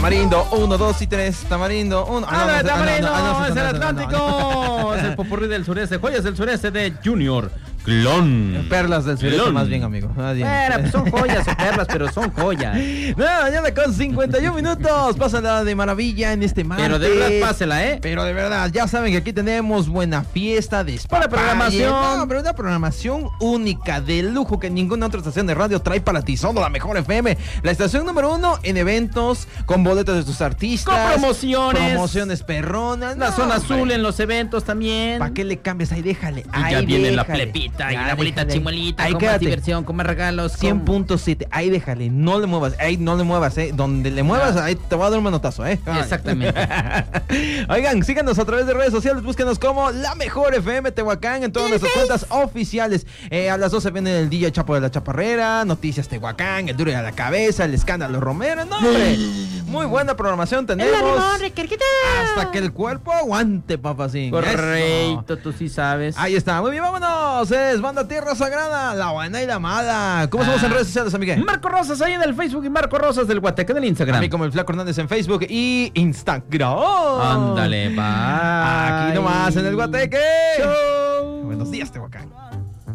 Tamarindo, 1, 2 y 3. Tamarindo, 1. Tamarindo, es el Atlántico. Es el popurrí del sureste. Joyas del sureste de Junior Clon. Perlas del sureste, Clon. más bien, amigo. Más bien. Pues son joyas o perlas, pero son joyas. Mañana con 51 minutos. Pásala de maravilla en este martes. Pero de verdad, pásela, ¿eh? Pero de verdad, ya saben que aquí tenemos buena fiesta de spa. Buena programación. No, pero una programación única, de lujo, que ninguna otra estación de radio trae para ti. Solo la mejor FM. La estación número 1 en eventos, con boletos de tus artistas. Con promociones. Promociones perronas. La zona azul en los eventos también. ¿Para qué le cambias? Ahí déjale. Y Ahí ya viene la déjale. plepita y Ya la bolita déjale. chimuelita. Ahí Con quédate. más diversión, con más regalos. 100.7, ahí déjale, no le muevas, ahí no le muevas, donde le muevas, ahí te voy a dar un manotazo, Exactamente. Oigan, síganos a través de redes sociales, búsquenos como La Mejor FM Tehuacán en todas nuestras cuentas oficiales. A las 12 viene el DJ Chapo de la Chaparrera, Noticias Tehuacán, El Duro y a la Cabeza, El Escándalo Romero, no hombre, muy buena programación tenemos. Hasta que el cuerpo aguante, papacín. Correcto, tú sí sabes. Ahí está, muy bien, vámonos. Es Banda Tierra Sagrada, la buena y la mala. ¿Cómo estamos en redes sociales, amiga? Marco Rosas ahí en el Facebook y Marco Rosas del Guateque del Instagram. A mí como el Flaco Hernández en Facebook y Instagram. Ándale, bye. Aquí nomás en el Guateque. Chau. Buenos días, Tehuacán.